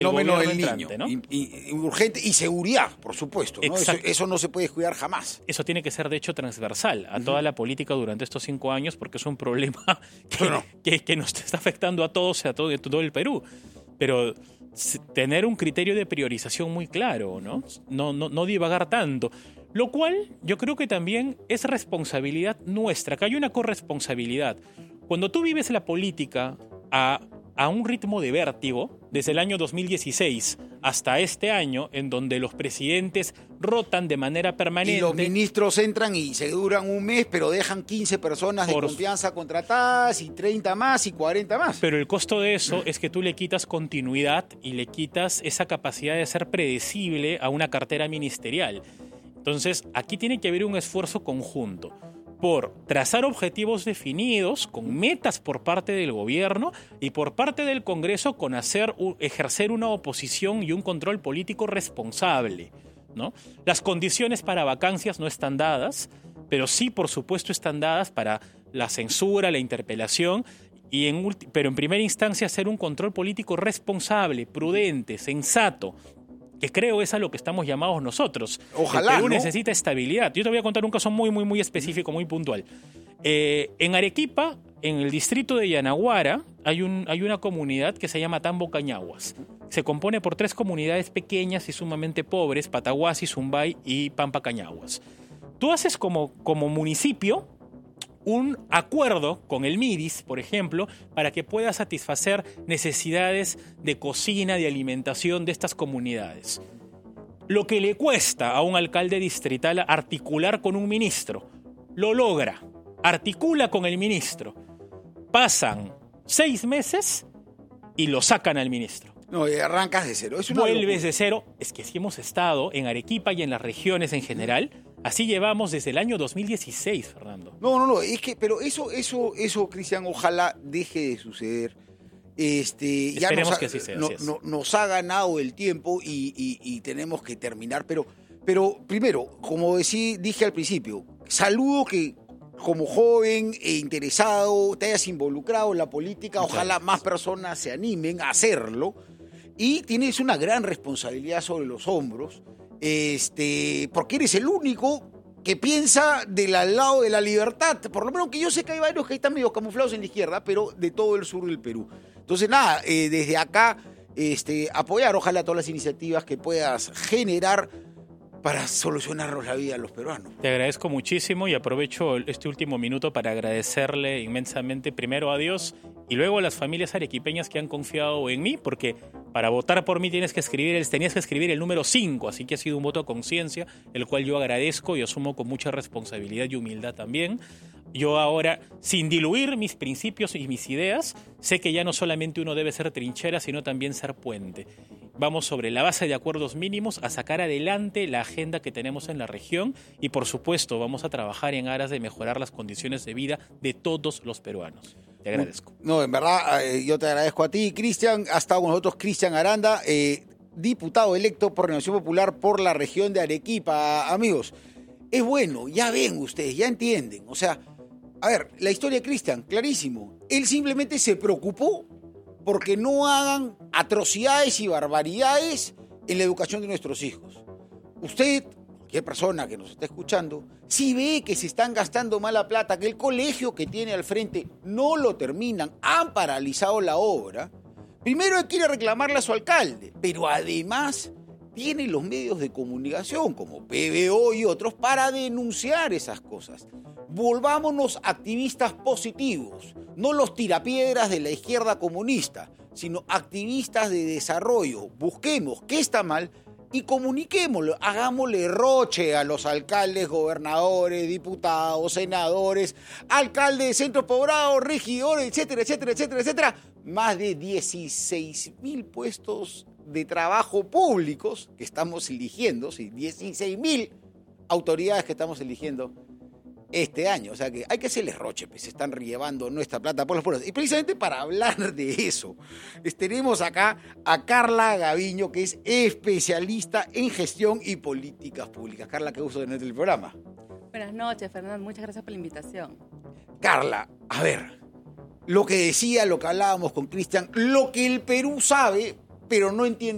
el fenómeno gobierno del niño, entrante, ¿no? y urgente, y seguridad, por supuesto, ¿no? Eso no se puede descuidar jamás. Eso tiene que ser, de hecho, transversal a toda la política durante estos 5 años, porque es un problema que nos está afectando a todos, a todo el Perú. Pero tener un criterio de priorización muy claro, ¿no? No divagar tanto. Lo cual yo creo que también es responsabilidad nuestra, que hay una corresponsabilidad. Cuando tú vives la política a un ritmo de vértigo, desde el año 2016 hasta este año, en donde los presidentes rotan de manera permanente. Y los ministros entran y se duran un mes, pero dejan 15 personas de confianza contratadas, y 30 más, y 40 más. Pero el costo de eso es que tú le quitas continuidad y le quitas esa capacidad de ser predecible a una cartera ministerial. Entonces, aquí tiene que haber un esfuerzo conjunto por trazar objetivos definidos, con metas por parte del gobierno y por parte del Congreso con ejercer una oposición y un control político responsable, ¿no? Las condiciones para vacancias no están dadas, pero sí, por supuesto, están dadas para la censura, la interpelación, pero en primera instancia hacer un control político responsable, prudente, sensato, que creo es a lo que estamos llamados nosotros. Ojalá, el Perú ¿no? necesita estabilidad. Yo te voy a contar un caso muy específico, muy puntual. En Arequipa, en el distrito de Yanaguara, hay una comunidad que se llama Tambo Cañaguas. Se compone por 3 comunidades pequeñas y sumamente pobres: Pataguasi, Zumbay y Pampa Cañaguas. Tú haces como municipio un acuerdo con el MIDIS, por ejemplo, para que pueda satisfacer necesidades de cocina, de alimentación de estas comunidades. Lo que le cuesta a un alcalde distrital articular con un ministro, lo logra, articula con el ministro. Pasan 6 meses y lo sacan al ministro. No, arrancas de cero. Vuelves de cero. Es que si hemos estado en Arequipa y en las regiones en general, así llevamos desde el año 2016, Fernando. No, es que, pero eso, Cristian, ojalá deje de suceder. Esperemos que así sea. Nos ha ganado el tiempo y tenemos que terminar. Pero primero, como dije al principio, saludo que como joven e interesado te hayas involucrado en la política. Ojalá más personas se animen a hacerlo. Y tienes una gran responsabilidad sobre los hombros, porque eres el único que piensa del lado de la libertad. Por lo menos que yo sé que hay varios que están medio camuflados en la izquierda, pero de todo el sur del Perú. Entonces, nada, desde acá apoyar, ojalá, todas las iniciativas que puedas generar para solucionarnos la vida a los peruanos. Te agradezco muchísimo y aprovecho este último minuto para agradecerle inmensamente primero a Dios y luego a las familias arequipeñas que han confiado en mí, porque para votar por mí tenías que escribir el número 5, así que ha sido un voto a conciencia, el cual yo agradezco y asumo con mucha responsabilidad y humildad también. Yo ahora, sin diluir mis principios y mis ideas, sé que ya no solamente uno debe ser trinchera, sino también ser puente. Vamos, sobre la base de acuerdos mínimos, a sacar adelante la agenda que tenemos en la región y, por supuesto, vamos a trabajar en aras de mejorar las condiciones de vida de todos los peruanos. Te agradezco. No, en verdad, yo te agradezco a ti, Cristian. Ha estado con nosotros Cristian Aranda, diputado electo por Renovación Popular por la región de Arequipa. Amigos, es bueno, ya ven ustedes, ya entienden. O sea, a ver, la historia de Cristian, clarísimo. Él simplemente se preocupó porque no hagan atrocidades y barbaridades en la educación de nuestros hijos. Usted, cualquier persona que nos esté escuchando, si ve que se están gastando mala plata, que el colegio que tiene al frente no lo terminan, han paralizado la obra, primero él quiere reclamarle a su alcalde, pero además tiene los medios de comunicación como PBO y otros para denunciar esas cosas. Volvámonos activistas positivos, no los tirapiedras de la izquierda comunista, sino activistas de desarrollo. Busquemos qué está mal y comuniquémoslo, hagámosle roche a los alcaldes, gobernadores, diputados, senadores, alcaldes de centros poblados, regidores, etcétera, etcétera, etcétera, etcétera. Más de 16.000 puestos de trabajo públicos que estamos eligiendo, sí, 16.000 autoridades que estamos eligiendo este año. O sea que hay que hacerles roche, pues se están llevando nuestra plata por los pueblos. Y precisamente para hablar de eso, tenemos acá a Carla Gaviño, que es especialista en gestión y políticas públicas. Carla, qué gusto tenerte en el programa. Buenas noches, Fernando. Muchas gracias por la invitación. Carla, a ver, lo que decía, lo que hablábamos con Cristian, lo que el Perú sabe, pero no entiende